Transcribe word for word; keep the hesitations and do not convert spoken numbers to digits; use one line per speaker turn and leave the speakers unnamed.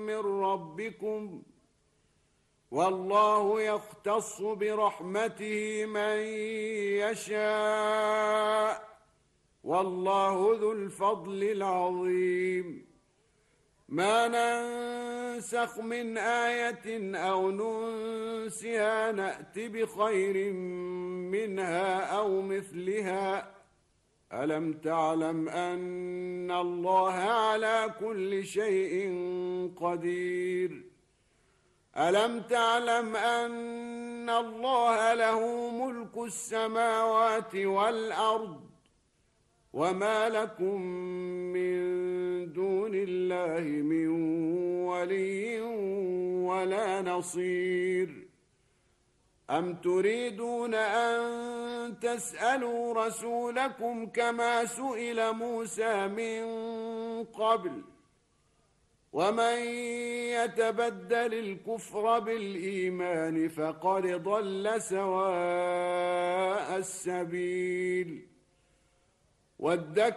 من ربكم والله يختص برحمته من يشاء والله ذو الفضل العظيم. ما ننسخ من آية أو ننسها نأت بخير منها أو مثلها ألم تعلم أن الله على كل شيء قدير ألم تعلم أن الله له ملك السماوات والأرض وما لكم من دون الله من ولي ولا نصير. أم تريدون أن تسألوا رسولكم كما سئل موسى من قبل ومن يتبدل الكفر بالإيمان فقد ضل سواء السبيل. ود